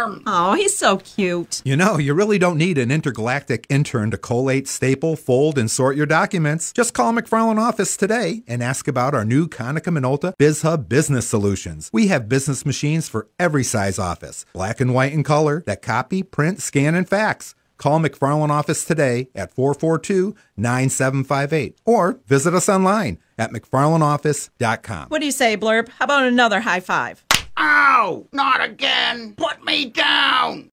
arm. Oh, he's so cute. You know, you really don't need an intergalactic intern to collate, staple, fold, and sort your documents. Just call McFarland Office today and ask about our new Konica Minolta BizHub Business Solutions. We have business machines for every size office, black and white and color, that copy, print, scan, and fax. Call McFarland Office today at 442-9758 or visit us online at mcfarlandoffice.com. What do you say, Blurb? How about another high five? Ow! Not again! Put me down!